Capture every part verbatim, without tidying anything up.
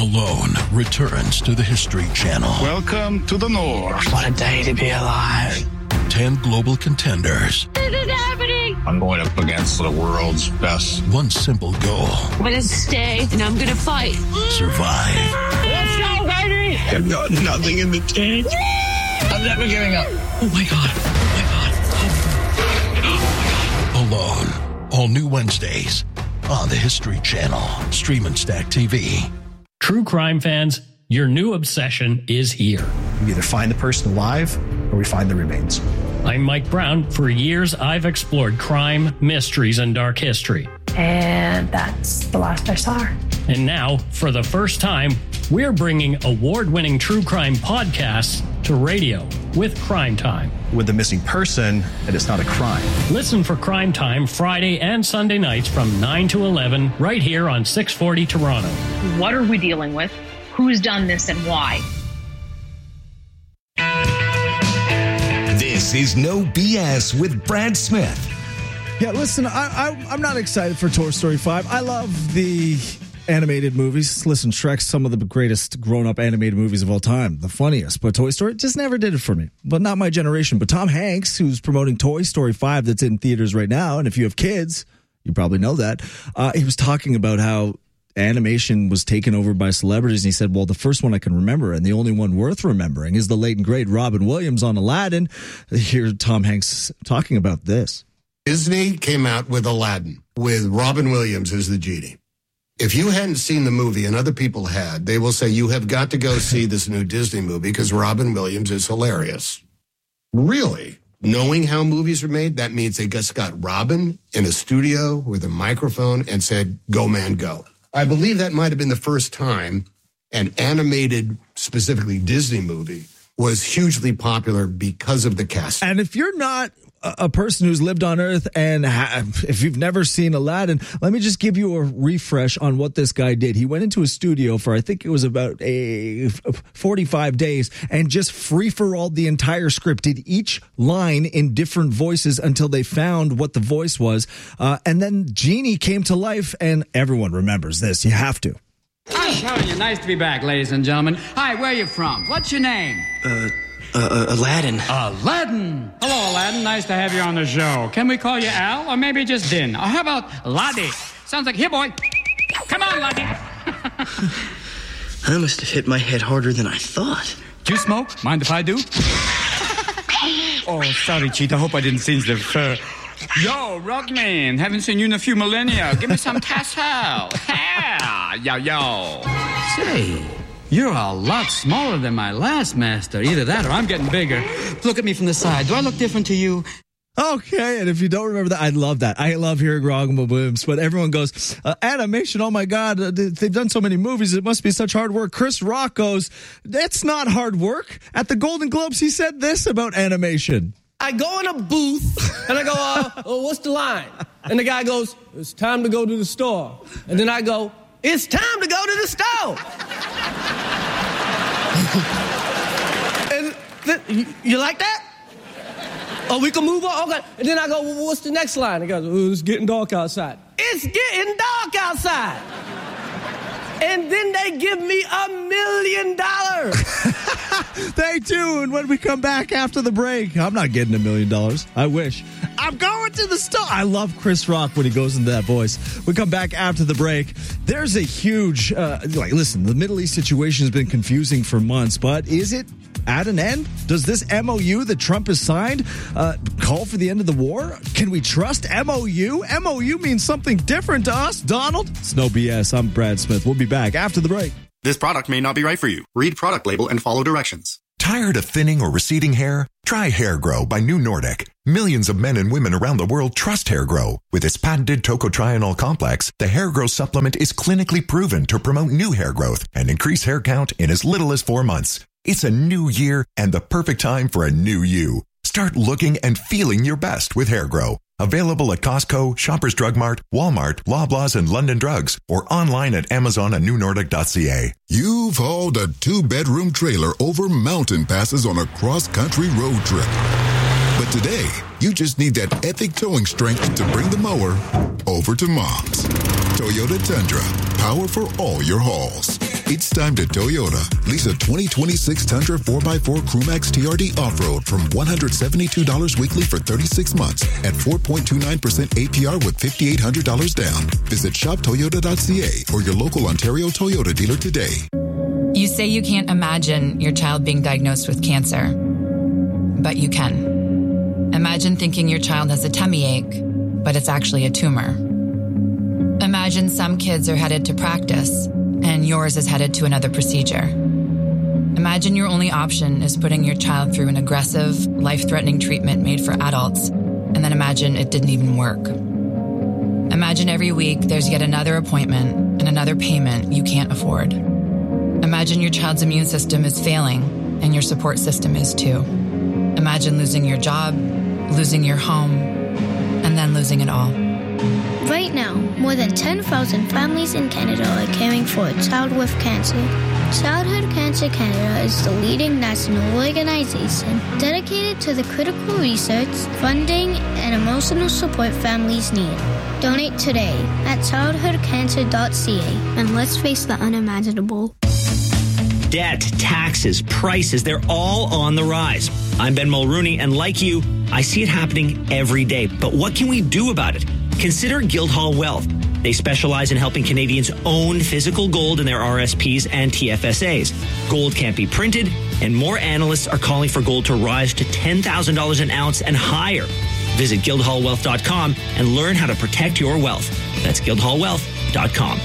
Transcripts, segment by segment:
Alone returns to the History Channel. Welcome to the North. What a day to be alive. Ten global contenders. This is happening. I'm going up against the world's best. One simple goal. I'm going to stay, and I'm going to fight. Survive. Let's go, baby! I've got nothing in the tank. I'm never giving up. Oh, my God. Oh, my God. Alone. All new Wednesdays on the History Channel. Stream and Stack T V. True crime fans, your new obsession is here. We either find the person alive or we find the remains. I'm Mike Brown. For years, I've explored crime, mysteries, and dark history. And that's the last I saw her. And now, for the first time, we're bringing award-winning true crime podcasts to radio with Crime Time. With the missing person, and it's not a crime. Listen for Crime Time Friday and Sunday nights from nine to eleven right here on six forty Toronto. What are we dealing with? Who's done this and why? This is No B S with Brad Smith. Yeah, listen, I, I, I'm not excited for Toy Story five. I love the animated movies. Listen, Shrek's some of the greatest grown-up animated movies of all time. The funniest. But Toy Story just never did it for me. But not my generation. But Tom Hanks, who's promoting Toy Story five that's in theaters right now, and if you have kids, you probably know that, uh, he was talking about how animation was taken over by celebrities, and he said, well, the first one I can remember and the only one worth remembering is the late and great Robin Williams on Aladdin. Here Tom Hanks talking about this. Disney came out with Aladdin with Robin Williams as the genie. If you hadn't seen the movie and other people had, they will say you have got to go see this new Disney movie because Robin Williams is hilarious. Really? Knowing how movies are made, that means they just got Robin in a studio with a microphone and said, go, man, go. I believe that might have been the first time an animated, specifically Disney movie, was hugely popular because of the cast. And if you're not a person who's lived on Earth and ha- if you've never seen Aladdin, let me just give you a refresh on what this guy did. He went into a studio for, I think it was about a forty-five days and just free-for-alled the entire script, did each line in different voices until they found what the voice was. Uh, and then Genie came to life, and everyone remembers this. You have to. I'm telling you, nice to be back, ladies and gentlemen. Hi, where are you from? What's your name? Uh, uh, uh, Aladdin. Aladdin. Hello, Aladdin. Nice to have you on the show. Can we call you Al, or maybe just Din? Or how about Laddie? Sounds like, here, boy. Come on, Laddie. I must have hit my head harder than I thought. Do you smoke? Mind if I do? Oh, sorry, Cheetah. Hope I didn't singe the fur. Yo, Rockman. Haven't seen you in a few millennia. Give me some tassel. Yeah, yo, yo. Say, you're a lot smaller than my last master. Either that or I'm getting bigger. Look at me from the side. Do I look different to you? Okay, and if you don't remember that, I love that. I love hearing Robin Williams, but everyone goes, uh, animation, oh my God, uh, they've done so many movies, it must be such hard work. Chris Rock goes, that's not hard work. At the Golden Globes, he said this about animation. I go in a booth, and I go, uh, oh, what's the line? And the guy goes, it's time to go to the store. And then I go, it's time to go to the store. And th- you, you like that? Oh, we can move on? Okay. And then I go, well, what's the next line? He goes, oh, it's getting dark outside. It's getting dark outside. And then they give me a million dollars. They do. And when we come back after the break, I'm not getting a million dollars. I wish. I'm going to the store. I love Chris Rock when he goes into that voice. We come back after the break. There's a huge, uh, like, listen, the Middle East situation has been confusing for months, but is it at an end? Does this M O U that Trump has signed uh, call for the end of the war? Can we trust M O U? M O U means something different to us, Donald. It's no B S. I'm Brad Smith. We'll be back after the break. This product may not be right for you. Read product label and follow directions. Tired of thinning or receding hair? Try Hair Grow by New Nordic. Millions of men and women around the world trust Hair Grow. With its patented tocotrienol complex, the Hair Grow supplement is clinically proven to promote new hair growth and increase hair count in as little as four months. It's a new year and the perfect time for a new you. Start looking and feeling your best with Hair Grow. Available at Costco, Shoppers Drug Mart, Walmart, Loblaws, and London Drugs, or online at Amazon and new nordic dot c a. You've hauled a two-bedroom trailer over mountain passes on a cross-country road trip. But today, you just need that epic towing strength to bring the mower over to Mom's. Toyota Tundra, power for all your hauls. It's time to Toyota. Lease a twenty twenty-six Tundra four by four Crewmax T R D Off-Road from one hundred seventy-two dollars weekly for thirty-six months at four point two nine percent A P R with five thousand eight hundred dollars down. Visit shop toyota dot c a or your local Ontario Toyota dealer today. You say you can't imagine your child being diagnosed with cancer, but you can. Imagine thinking your child has a tummy ache, but it's actually a tumor. Imagine some kids are headed to practice, and yours is headed to another procedure. Imagine your only option is putting your child through an aggressive, life-threatening treatment made for adults, and then imagine it didn't even work. Imagine every week there's yet another appointment and another payment you can't afford. Imagine your child's immune system is failing, and your support system is too. Imagine losing your job, losing your home, and then losing it all. Right now, more than ten thousand families in Canada are caring for a child with cancer. Childhood Cancer Canada is the leading national organization dedicated to the critical research, funding, and emotional support families need. Donate today at childhood cancer dot c a and let's face the unimaginable. Debt, taxes, prices, they're all on the rise. I'm Ben Mulrooney, and like you, I see it happening every day. But what can we do about it? Consider Guildhall Wealth. They specialize in helping Canadians own physical gold in their R S Ps and T F S As. Gold can't be printed, and more analysts are calling for gold to rise to ten thousand dollars an ounce and higher. Visit guildhall wealth dot com and learn how to protect your wealth. That's guildhall wealth dot com.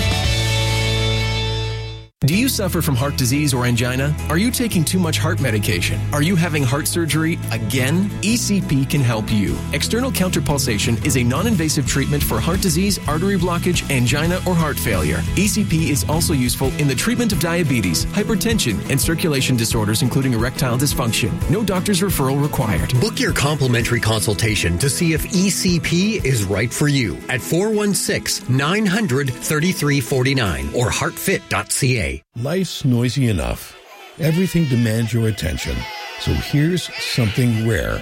Do you suffer from heart disease or angina? Are you taking too much heart medication? Are you having heart surgery again? E C P can help you. External counterpulsation is a non-invasive treatment for heart disease, artery blockage, angina, or heart failure. E C P is also useful in the treatment of diabetes, hypertension, and circulation disorders, including erectile dysfunction. No doctor's referral required. Book your complimentary consultation to see if E C P is right for you at four one six, nine hundred, thirty-three forty-nine or heart fit dot c a. Life's noisy enough. Everything demands your attention. So here's something rare.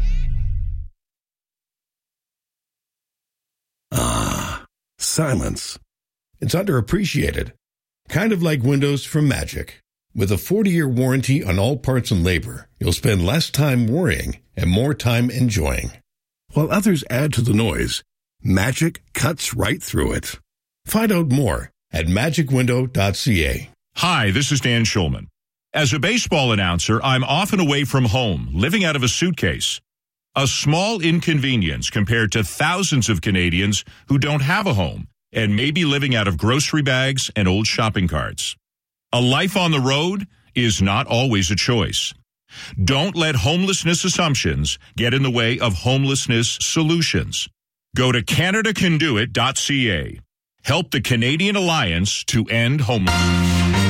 Ah, silence. It's underappreciated. Kind of like windows from Magic. With a forty-year warranty on all parts and labor, you'll spend less time worrying and more time enjoying. While others add to the noise, Magic cuts right through it. Find out more at magic window dot c a. Hi, this is Dan Schulman. As a baseball announcer, I'm often away from home, living out of a suitcase. A small inconvenience compared to thousands of Canadians who don't have a home and may be living out of grocery bags and old shopping carts. A life on the road is not always a choice. Don't let homelessness assumptions get in the way of homelessness solutions. Go to canada can do it dot c a. Help the Canadian Alliance to End Homelessness.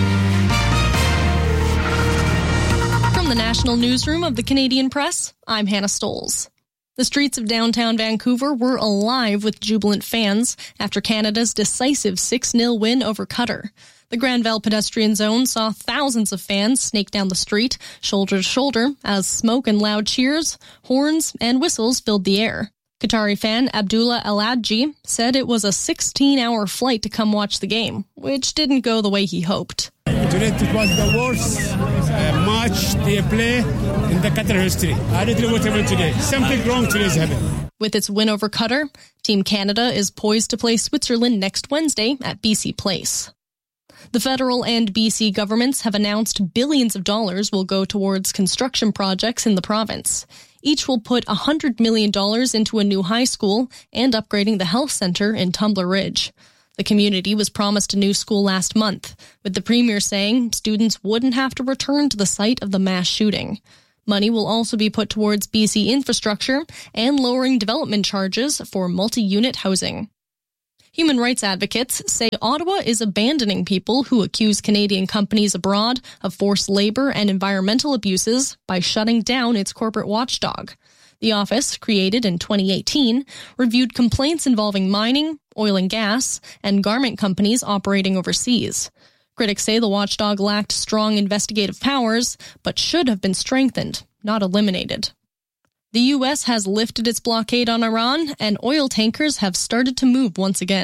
From the National Newsroom of the Canadian Press, I'm Hannah Stoles. The streets of downtown Vancouver were alive with jubilant fans after Canada's decisive six nil win over Qatar. The Granville pedestrian zone saw thousands of fans snake down the street, shoulder to shoulder, as smoke and loud cheers, horns, and whistles filled the air. Qatari fan Abdullah Al-Adji said it was a sixteen-hour flight to come watch the game, which didn't go the way he hoped. Today it was the worst uh, match they play in the Qatar history. I didn't know what happened today. Something wrong today is happening. With its win over Qatar, Team Canada is poised to play Switzerland next Wednesday at B C Place. The federal and B C governments have announced billions of dollars will go towards construction projects in the province. Each will put one hundred million dollars into a new high school and upgrading the health center in Tumbler Ridge. The community was promised a new school last month, with the premier saying students wouldn't have to return to the site of the mass shooting. Money will also be put towards B C infrastructure and lowering development charges for multi-unit housing. Human rights advocates say Ottawa is abandoning people who accuse Canadian companies abroad of forced labor and environmental abuses by shutting down its corporate watchdog. The office, created in twenty eighteen, reviewed complaints involving mining, oil and gas, and garment companies operating overseas. Critics say the watchdog lacked strong investigative powers, but should have been strengthened, not eliminated. The U S has lifted its blockade on Iran, and oil tankers have started to move once again.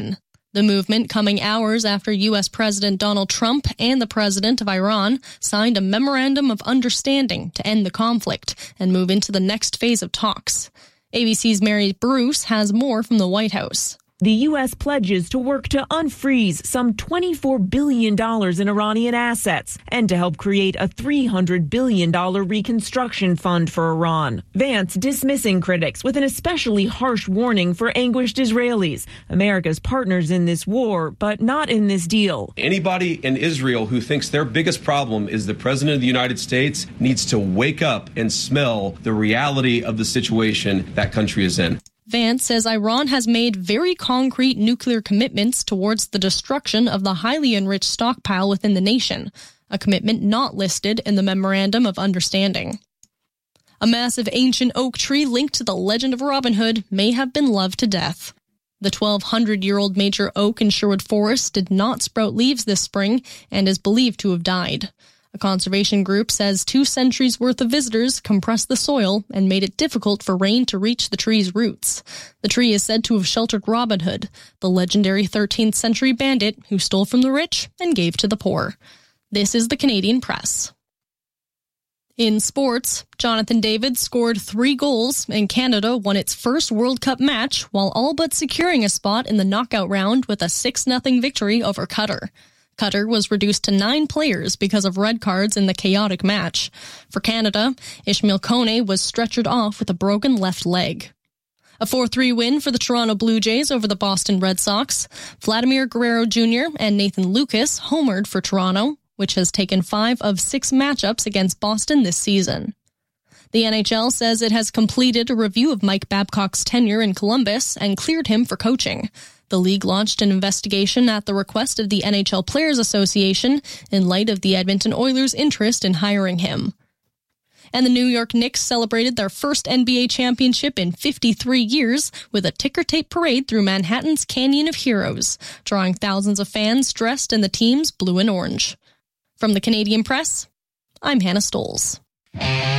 The movement coming hours after U S. President Donald Trump and the president of Iran signed a memorandum of understanding to end the conflict and move into the next phase of talks. A B C's Mary Bruce has more from the White House. The U S pledges to work to unfreeze some twenty-four billion dollars in Iranian assets and to help create a three hundred billion dollars reconstruction fund for Iran. Vance dismissing critics with an especially harsh warning for anguished Israelis, America's partners in this war, but not in this deal. Anybody in Israel who thinks their biggest problem is the president of the United States needs to wake up and smell the reality of the situation that country is in. Vance says Iran has made very concrete nuclear commitments towards the destruction of the highly enriched stockpile within the nation, a commitment not listed in the Memorandum of Understanding. A massive ancient oak tree linked to the legend of Robin Hood may have been loved to death. The twelve hundred-year-old major oak in Sherwood Forest did not sprout leaves this spring and is believed to have died. A conservation group says two centuries' worth of visitors compressed the soil and made it difficult for rain to reach the tree's roots. The tree is said to have sheltered Robin Hood, the legendary thirteenth century bandit who stole from the rich and gave to the poor. This is the Canadian Press. In sports, Jonathan David scored three goals and Canada won its first World Cup match while all but securing a spot in the knockout round with a six nothing victory over Qatar. Qatar was reduced to nine players because of red cards in the chaotic match. For Canada, Ishmael Kone was stretchered off with a broken left leg. A four three win for the Toronto Blue Jays over the Boston Red Sox. Vladimir Guerrero Junior and Nathan Lucas homered for Toronto, which has taken five of six matchups against Boston this season. The N H L says it has completed a review of Mike Babcock's tenure in Columbus and cleared him for coaching. The league launched an investigation at the request of the N H L Players Association in light of the Edmonton Oilers' interest in hiring him. And the New York Knicks celebrated their first N B A championship in fifty-three years with a ticker tape parade through Manhattan's Canyon of Heroes, drawing thousands of fans dressed in the team's blue and orange. From the Canadian Press, I'm Hannah Stoles.